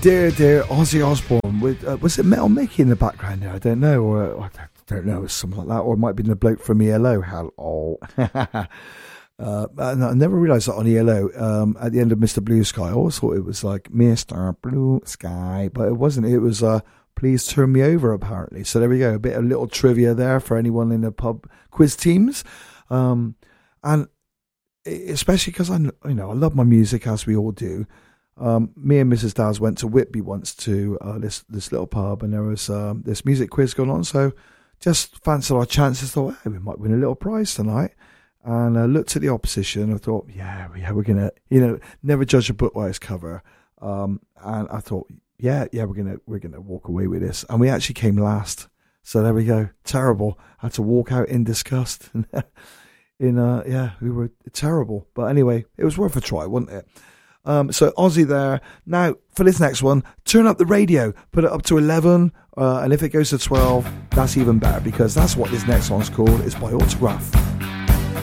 Dear Ozzy Osbourne with was it Metal Mickey in the background there? I don't know, or I don't know, something like that, or it might have been the bloke from ELO. Hello. And I never realised that on ELO at the end of Mr. Blue Sky. I always thought it was like Mr. Blue Sky, but it wasn't. It was Please Turn Me Over, apparently. So there we go, a bit of little trivia there for anyone in the pub quiz teams, and especially because I love my music, as we all do. Me and Mrs. Daz went to Whitby once to this little pub, and there was this music quiz going on. So just fancied our chances. Thought, hey, we might win a little prize tonight. And looked at the opposition. I thought, yeah, we're gonna, never judge a book by its cover. And I thought, yeah, we're gonna walk away with this. And we actually came last. So there we go. Terrible. I had to walk out in disgust. We were terrible. But anyway, it was worth a try, wasn't it? So Ozzy there. Now, for this next one, turn up the radio, put it up to 11, and if it goes to 12, that's even better, because that's what this next one's called. It's by Autograph.